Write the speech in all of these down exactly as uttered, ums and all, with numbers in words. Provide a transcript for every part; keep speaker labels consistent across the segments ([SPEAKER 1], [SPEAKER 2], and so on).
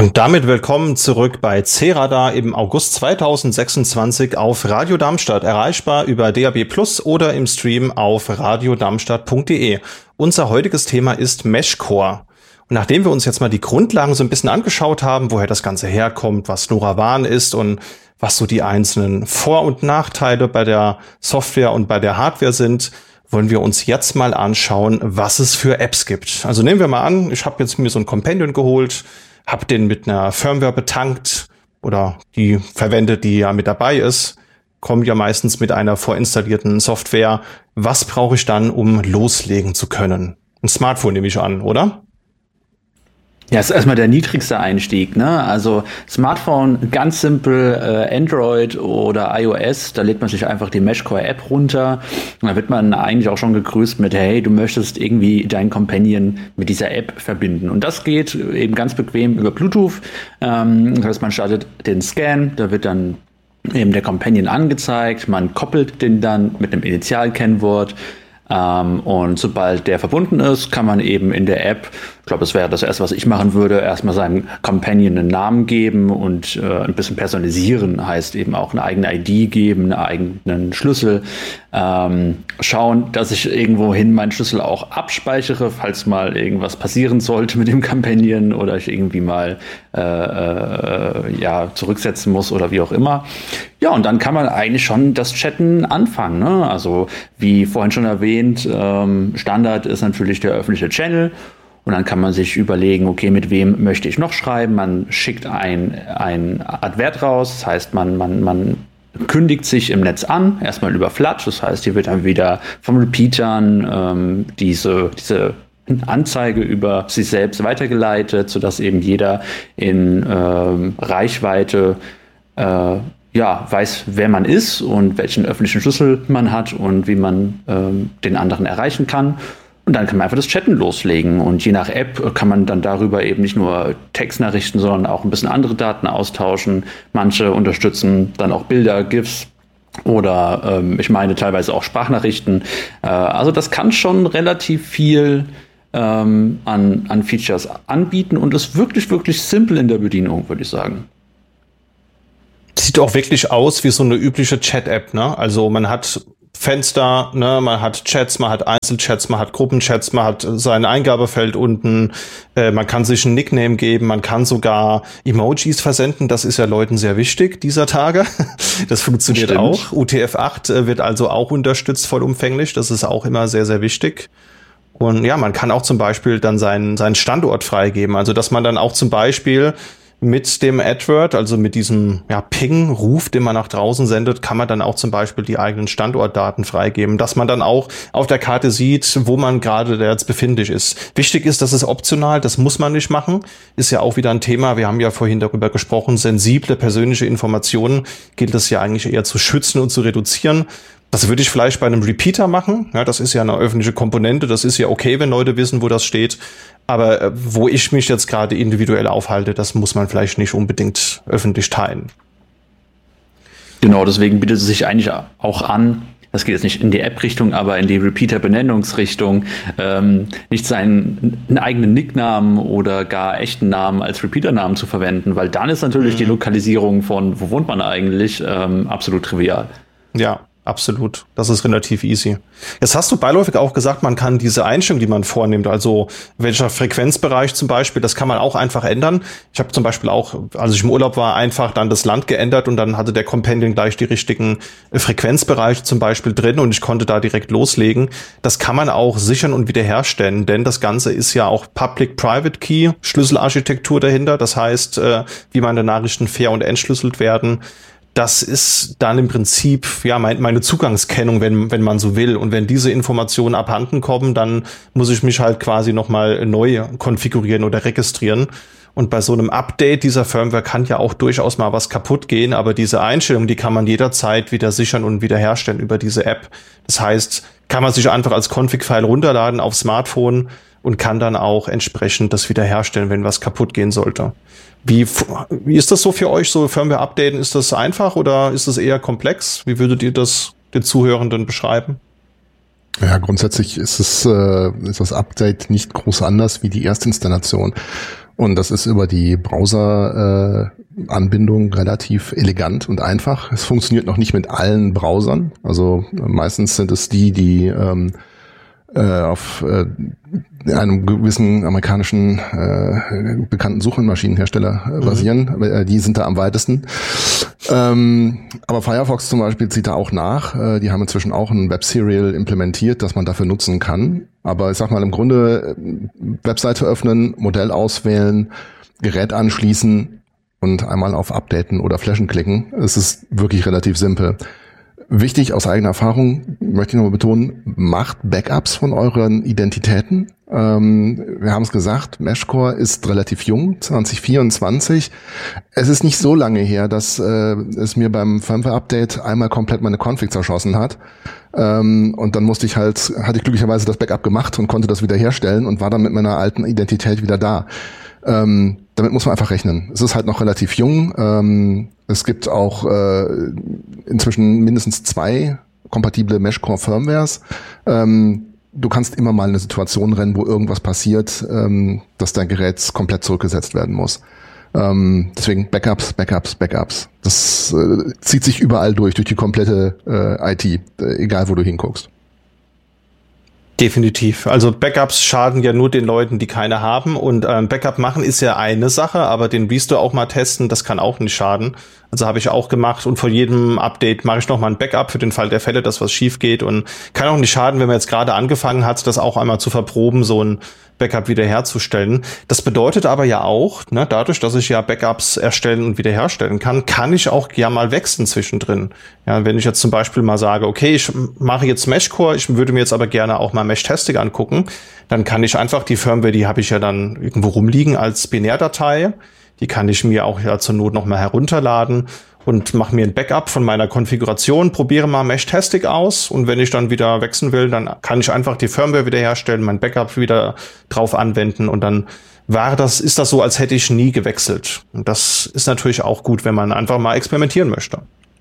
[SPEAKER 1] Und damit willkommen zurück bei C-Radar im August zweitausendsechsundzwanzig auf Radio Darmstadt, erreichbar über D A B Plus oder im Stream auf radiodarmstadt punkt de. Unser heutiges Thema ist Meshcore. Und nachdem wir uns jetzt mal die Grundlagen so ein bisschen angeschaut haben, woher das Ganze herkommt, was LoRaWAN ist und was so die einzelnen Vor- und Nachteile bei der Software und bei der Hardware sind, wollen wir uns jetzt mal anschauen, was es für Apps gibt. Also nehmen wir mal an, ich habe jetzt mir so ein Companion geholt, hab den mit einer Firmware betankt oder die verwendet, die ja mit dabei ist, kommt ja meistens mit einer vorinstallierten Software. Was brauche ich dann, um loslegen zu können? Ein Smartphone nehme ich an, oder?
[SPEAKER 2] Ja, ist erstmal der niedrigste Einstieg, ne? Also Smartphone, ganz simpel, äh, Android oder iOS, da lädt man sich einfach die Meshcore-App runter und da wird man eigentlich auch schon gegrüßt mit, hey, du möchtest irgendwie deinen Companion mit dieser App verbinden. Und das geht eben ganz bequem über Bluetooth. Ähm, das heißt, man startet den Scan, da wird dann eben der Companion angezeigt, man koppelt den dann mit einem Initialkennwort. Ähm, und sobald der verbunden ist, kann man eben in der App, ich glaube, das wäre das erste, was ich machen würde, erstmal seinem Companion einen Namen geben und äh, ein bisschen personalisieren, heißt eben auch eine eigene I D geben, einen eigenen Schlüssel, ähm, schauen, dass ich irgendwohin meinen Schlüssel auch abspeichere, falls mal irgendwas passieren sollte mit dem Companion oder ich irgendwie mal äh, äh, ja, zurücksetzen muss oder wie auch immer. Ja, und dann kann man eigentlich schon das Chatten anfangen, ne? Also wie vorhin schon erwähnt, ähm, Standard ist natürlich der öffentliche Channel. Und dann kann man sich überlegen, okay, mit wem möchte ich noch schreiben? Man schickt ein, ein Advert raus, das heißt, man, man, man kündigt sich im Netz an, erstmal über Flat, das heißt, hier wird dann wieder vom Repeatern ähm, diese, diese Anzeige über sich selbst weitergeleitet, sodass eben jeder in ähm, Reichweite äh, ja, weiß, wer man ist und welchen öffentlichen Schlüssel man hat und wie man ähm, den anderen erreichen kann. Und dann kann man einfach das Chatten loslegen. Und je nach App kann man dann darüber eben nicht nur Textnachrichten, sondern auch ein bisschen andere Daten austauschen. Manche unterstützen dann auch Bilder, GIFs oder ähm, ich meine teilweise auch Sprachnachrichten. Äh, also das kann schon relativ viel ähm, an, an Features anbieten und ist wirklich, wirklich simpel in der Bedienung, würde ich sagen.
[SPEAKER 1] Sieht auch wirklich aus wie so eine übliche Chat-App, ne? Also man hat Fenster, ne, man hat Chats, man hat Einzelchats, man hat Gruppenchats, man hat sein Eingabefeld unten, äh, man kann sich ein Nickname geben, man kann sogar Emojis versenden, das ist ja Leuten sehr wichtig dieser Tage. Das funktioniert Stimmt. auch. U T F acht wird also auch unterstützt vollumfänglich, das ist auch immer sehr, sehr wichtig. Und ja, man kann auch zum Beispiel dann seinen, seinen Standort freigeben, also dass man dann auch zum Beispiel mit dem AdWord, also mit diesem ja, Ping-Ruf, den man nach draußen sendet, kann man dann auch zum Beispiel die eigenen Standortdaten freigeben, dass man dann auch auf der Karte sieht, wo man gerade jetzt befindlich ist. Wichtig ist, das ist optional, das muss man nicht machen. Ist ja auch wieder ein Thema, wir haben ja vorhin darüber gesprochen, sensible persönliche Informationen gilt es ja eigentlich eher zu schützen und zu reduzieren. Das würde ich vielleicht bei einem Repeater machen. Ja, das ist ja eine öffentliche Komponente. Das ist ja okay, wenn Leute wissen, wo das steht. Aber äh, wo ich mich jetzt gerade individuell aufhalte, das muss man vielleicht nicht unbedingt öffentlich teilen.
[SPEAKER 2] Genau, deswegen bietet es sich eigentlich auch an, das geht jetzt nicht in die App-Richtung, aber in die Repeater-Benennungsrichtung, ähm, nicht seinen einen eigenen Nicknamen oder gar echten Namen als Repeater-Namen zu verwenden, weil dann ist natürlich mhm. die Lokalisierung von, wo wohnt man eigentlich, ähm, absolut trivial.
[SPEAKER 1] Ja. Absolut, das ist relativ easy. Jetzt hast du beiläufig auch gesagt, man kann diese Einstellung, die man vornimmt, also welcher Frequenzbereich zum Beispiel, das kann man auch einfach ändern. Ich habe zum Beispiel auch, als ich im Urlaub war, einfach dann das Land geändert und dann hatte der Companion gleich die richtigen Frequenzbereiche zum Beispiel drin und ich konnte da direkt loslegen. Das kann man auch sichern und wiederherstellen, denn das Ganze ist ja auch Public-Private Key, Schlüsselarchitektur dahinter. Das heißt, wie meine Nachrichten fair und entschlüsselt werden. Das ist dann im Prinzip ja mein, meine Zugangskennung, wenn wenn man so will. Und wenn diese Informationen abhanden kommen, dann muss ich mich halt quasi nochmal neu konfigurieren oder registrieren. Und bei so einem Update dieser Firmware kann ja auch durchaus mal was kaputt gehen. Aber diese Einstellung, die kann man jederzeit wieder sichern und wiederherstellen über diese App. Das heißt, kann man sich einfach als Config-File runterladen aufs Smartphone und kann dann auch entsprechend das wiederherstellen, wenn was kaputt gehen sollte. Wie, wie ist das so für euch, so Firmware-Updaten? Ist das einfach oder ist das eher komplex? Wie würdet ihr das den Zuhörenden beschreiben?
[SPEAKER 3] Ja, grundsätzlich ist es äh, ist das Update nicht groß anders wie die Erstinstallation. Und das ist über die Browser-Anbindung äh, relativ elegant und einfach. Es funktioniert noch nicht mit allen Browsern. Also äh, meistens sind es die, die ähm, äh, auf äh, einem gewissen amerikanischen äh, bekannten Suchmaschinenhersteller äh, basieren. Mhm. Die sind da am weitesten. Ähm, aber Firefox zum Beispiel zieht da auch nach. Äh, die haben inzwischen auch ein Web-Serial implementiert, das man dafür nutzen kann. Aber ich sag mal, im Grunde Webseite öffnen, Modell auswählen, Gerät anschließen und einmal auf Updaten oder Flashen klicken. Es ist wirklich relativ simpel. Wichtig aus eigener Erfahrung, möchte ich nochmal betonen, macht Backups von euren Identitäten. Ähm, wir haben es gesagt, Meshcore ist relativ jung, zwanzig vierundzwanzig. Es ist nicht so lange her, dass äh, es mir beim Firmware-Update einmal komplett meine Config zerschossen hat. Ähm, und dann musste ich halt, hatte ich glücklicherweise das Backup gemacht und konnte das wieder herstellen und war dann mit meiner alten Identität wieder da. Ähm, damit muss man einfach rechnen. Es ist halt noch relativ jung. Ähm, es gibt auch äh, inzwischen mindestens zwei kompatible Meshcore-Firmwares. Ähm, du kannst immer mal in eine Situation rennen, wo irgendwas passiert, ähm, dass dein Gerät komplett zurückgesetzt werden muss. Ähm, deswegen Backups, Backups, Backups. Das äh, zieht sich überall durch, durch die komplette äh, I T, äh, egal wo du hinguckst.
[SPEAKER 1] Definitiv. Also Backups schaden ja nur den Leuten, die keine haben. Und ähm, Backup machen ist ja eine Sache, aber den Restore auch mal testen, das kann auch nicht schaden. Also habe ich auch gemacht und vor jedem Update mache ich noch mal ein Backup für den Fall der Fälle, dass was schief geht. Und kann auch nicht schaden, wenn man jetzt gerade angefangen hat, das auch einmal zu verproben, so ein Backup wiederherzustellen. Das bedeutet aber ja auch, ne, dadurch, dass ich ja Backups erstellen und wiederherstellen kann, kann ich auch ja mal wechseln zwischendrin. Ja, wenn ich jetzt zum Beispiel mal sage, okay, ich mache jetzt Meshcore, ich würde mir jetzt aber gerne auch mal Meshtesting angucken, dann kann ich einfach die Firmware, die habe ich ja dann irgendwo rumliegen als Binärdatei, die kann ich mir auch ja zur Not noch mal herunterladen und mache mir ein Backup von meiner Konfiguration, probiere mal Meshtesting aus und wenn ich dann wieder wechseln will, dann kann ich einfach die Firmware wiederherstellen, mein Backup wieder drauf anwenden und dann war das, ist das so, als hätte ich nie gewechselt. Und das ist natürlich auch gut, wenn man einfach mal experimentieren möchte.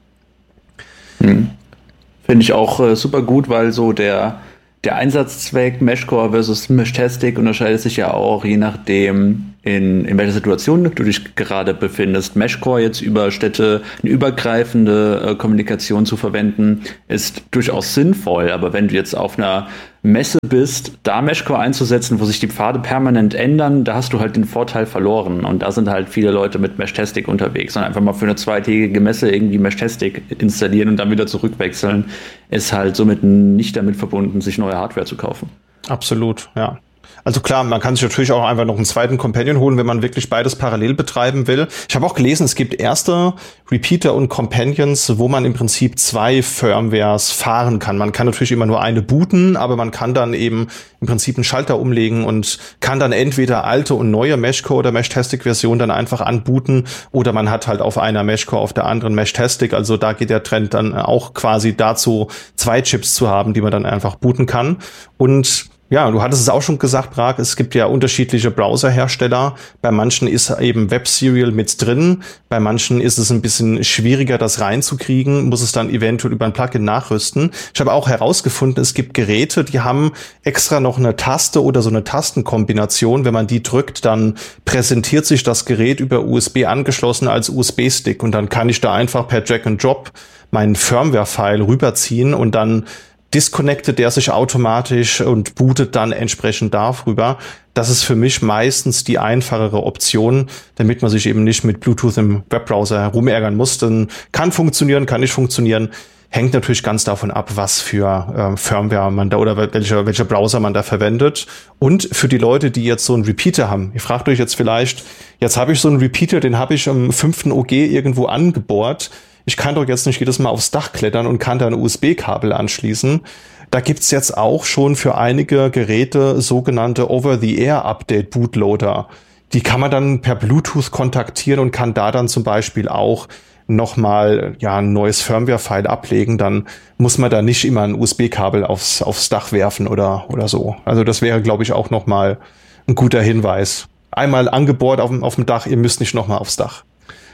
[SPEAKER 2] Hm. Finde ich auch äh, super gut, weil so der Der Einsatzzweck Meshcore versus Meshtesting unterscheidet sich ja auch, je nachdem, in, in welcher Situation du dich gerade befindest. Meshcore jetzt über Städte eine übergreifende äh, Kommunikation zu verwenden, ist durchaus sinnvoll. Aber wenn du jetzt auf einer Messe bist, da Meshcore einzusetzen, wo sich die Pfade permanent ändern, da hast du halt den Vorteil verloren. Und da sind halt viele Leute mit Meshtesting unterwegs. Und einfach mal für eine zweitägige Messe irgendwie Meshtesting installieren und dann wieder zurückwechseln, ist halt somit nicht damit verbunden, sich neue Hardware zu kaufen.
[SPEAKER 1] Absolut, ja. Also klar, man kann sich natürlich auch einfach noch einen zweiten Companion holen, wenn man wirklich beides parallel betreiben will. Ich habe auch gelesen, es gibt erste Repeater und Companions, wo man im Prinzip zwei Firmwares fahren kann. Man kann natürlich immer nur eine booten, aber man kann dann eben im Prinzip einen Schalter umlegen und kann dann entweder alte und neue Meshcore oder Meshtesting-Version dann einfach anbooten oder man hat halt auf einer Meshcore, auf der anderen Meshtesting. Also da geht der Trend dann auch quasi dazu, zwei Chips zu haben, die man dann einfach booten kann. Und ja, du hattest es auch schon gesagt, Prag, es gibt ja unterschiedliche Browserhersteller. Bei manchen ist eben Web-Serial mit drin, bei manchen ist es ein bisschen schwieriger, das reinzukriegen, muss es dann eventuell über ein Plugin nachrüsten. Ich habe auch herausgefunden, es gibt Geräte, die haben extra noch eine Taste oder so eine Tastenkombination. Wenn man die drückt, dann präsentiert sich das Gerät über U S B angeschlossen als U S B-Stick und dann kann ich da einfach per Drag and Drop meinen Firmware-File rüberziehen und dann disconnectet der sich automatisch und bootet dann entsprechend darüber. Das ist für mich meistens die einfachere Option, damit man sich eben nicht mit Bluetooth im Webbrowser herumärgern muss. Dann kann funktionieren, kann nicht funktionieren. Hängt natürlich ganz davon ab, was für äh, Firmware man da oder welcher, welcher Browser man da verwendet. Und für die Leute, die jetzt so einen Repeater haben. Ihr fragt euch jetzt vielleicht, jetzt habe ich so einen Repeater, den habe ich im fünften O G irgendwo angebohrt. Ich kann doch jetzt nicht jedes Mal aufs Dach klettern und kann da ein U S B-Kabel anschließen. Da gibt's jetzt auch schon für einige Geräte sogenannte Over-the-Air-Update-Bootloader. Die kann man dann per Bluetooth kontaktieren und kann da dann zum Beispiel auch nochmal ja, ein neues Firmware-File ablegen. Dann muss man da nicht immer ein U S B-Kabel aufs, aufs Dach werfen oder, oder so. Also das wäre, glaube ich, auch nochmal ein guter Hinweis. Einmal angebohrt auf dem, auf dem Dach, ihr müsst nicht nochmal aufs Dach.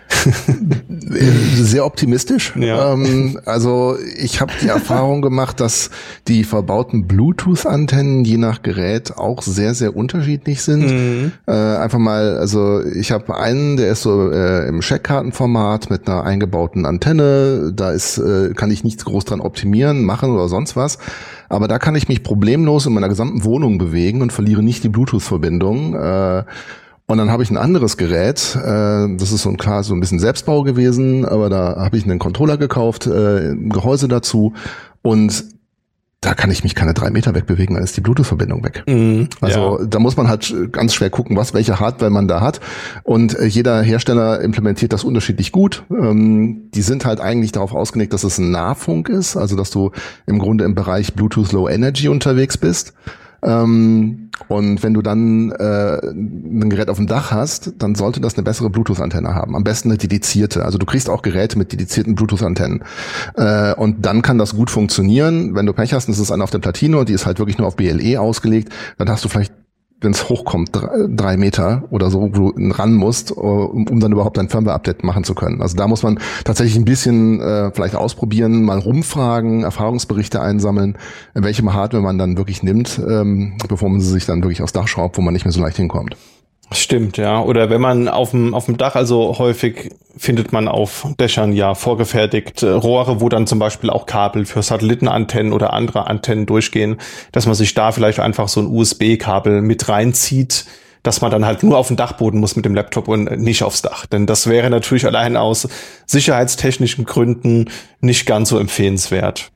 [SPEAKER 3] Sehr optimistisch.
[SPEAKER 1] Ja.
[SPEAKER 3] Ähm, also ich habe die Erfahrung gemacht, dass die verbauten Bluetooth-Antennen je nach Gerät auch sehr, sehr unterschiedlich sind. Mhm. Äh, einfach mal, also ich habe einen, der ist so äh, im Scheckkartenformat mit einer eingebauten Antenne. Da ist äh, kann ich nichts groß dran optimieren, machen oder sonst was. Aber da kann ich mich problemlos in meiner gesamten Wohnung bewegen und verliere nicht die Bluetooth-Verbindung. Äh, Und dann habe ich ein anderes Gerät, äh, das ist so ein klar so ein bisschen Selbstbau gewesen, aber da habe ich einen Controller gekauft, äh, ein Gehäuse dazu und da kann ich mich keine drei Meter wegbewegen, dann ist die Bluetooth-Verbindung weg. Mm, also ja. Da muss man halt ganz schwer gucken, was welche Hardware man da hat und äh, jeder Hersteller implementiert das unterschiedlich gut. Ähm, die sind halt eigentlich darauf ausgelegt, dass es ein Nahfunk ist, also dass du im Grunde im Bereich Bluetooth Low Energy unterwegs bist. Ähm, und wenn du dann äh, ein Gerät auf dem Dach hast, dann sollte das eine bessere Bluetooth-Antenne haben. Am besten eine dedizierte. Also du kriegst auch Geräte mit dedizierten Bluetooth-Antennen. Äh, und dann kann das gut funktionieren. Wenn du Pech hast, und es ist eine auf der Platine und die ist halt wirklich nur auf B L E ausgelegt, dann hast du vielleicht, wenn es hochkommt, drei, drei Meter oder so, wo du ran musst, um, um dann überhaupt ein Firmware-Update machen zu können. Also da muss man tatsächlich ein bisschen äh, vielleicht ausprobieren, mal rumfragen, Erfahrungsberichte einsammeln, in welchem Hardware man dann wirklich nimmt, ähm, bevor man sie sich dann wirklich aufs Dach schraubt, wo man nicht mehr so leicht hinkommt.
[SPEAKER 1] Stimmt, ja. Oder wenn man auf dem auf dem Dach, also häufig findet man auf Dächern ja vorgefertigt äh, Rohre, wo dann zum Beispiel auch Kabel für Satellitenantennen oder andere Antennen durchgehen, dass man sich da vielleicht einfach so ein U S B-Kabel mit reinzieht, dass man dann halt nur auf den Dachboden muss mit dem Laptop und nicht aufs Dach. Denn das wäre natürlich allein aus sicherheitstechnischen Gründen nicht ganz so empfehlenswert.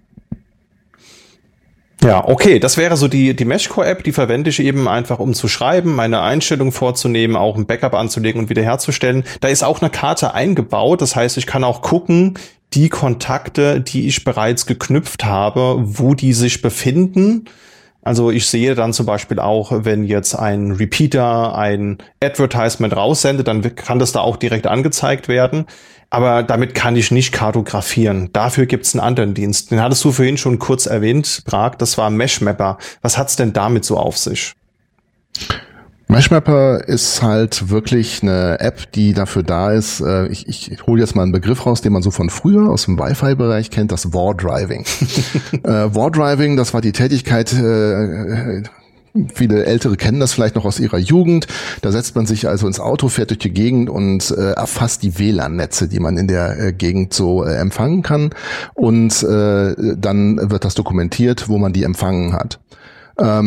[SPEAKER 1] Ja, okay, das wäre so die die Meshcore-App, die verwende ich eben einfach, um zu schreiben, meine Einstellung vorzunehmen, auch ein Backup anzulegen und wiederherzustellen. Da ist auch eine Karte eingebaut, das heißt, ich kann auch gucken, die Kontakte, die ich bereits geknüpft habe, wo die sich befinden. Also ich sehe dann zum Beispiel auch, wenn jetzt ein Repeater ein Advertisement raussendet, dann kann das da auch direkt angezeigt werden. Aber damit kann ich nicht kartografieren. Dafür gibt's einen anderen Dienst. Den hattest du vorhin schon kurz erwähnt, Prag. Das war Meshmapper. Was hat's denn damit so auf sich?
[SPEAKER 3] Meshmapper ist halt wirklich eine App, die dafür da ist. Äh, ich, ich hole jetzt mal einen Begriff raus, den man so von früher aus dem Wi-Fi-Bereich kennt, das War-Driving. äh, War-Driving, das war die Tätigkeit, äh, viele Ältere kennen das vielleicht noch aus ihrer Jugend. Da setzt man sich also ins Auto, fährt durch die Gegend und äh, erfasst die W L A N-Netze, die man in der äh, Gegend so äh, empfangen kann. Und äh, dann wird das dokumentiert, wo man die empfangen hat. Ähm,